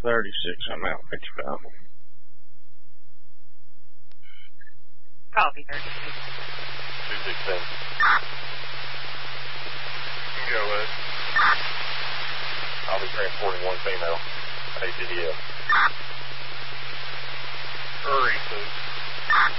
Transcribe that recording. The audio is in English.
36, I'm out 55. Copy, 36. 216. Go ahead. I'll be transporting one female. ATDF. Hurry, please.